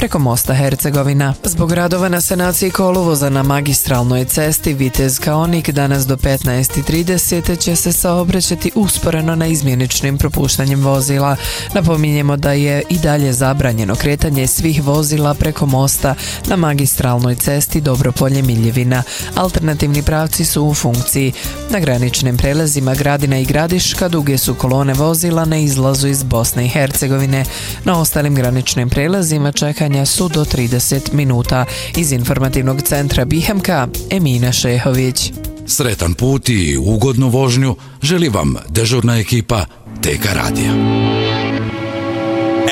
preko mosta Hercegovina. Zbog radova na sanaciji kolovoza na magistralnoj cesti Vitez-Kaonik danas do 15:30 će se saobraćati usporeno na izmjeničnim propuštanjem vozila. Napominjemo da je i dalje zabranjeno kretanje svih vozila preko mosta na magistralnoj cesti Dobropolje-Miljevina. Alternativni pravci su u funkciji. Na graničnim prelazima Gradina i Gradiška duge su kolone vozila na izlazu iz Bosne i Hercegovine. Na ostalim graničnim prelazima čekanja su do 30 minuta. Iz informativnog centra Bihemka, Emina Šehović. Sretan put i ugodnu vožnju želi vam dežurna ekipa TK radija.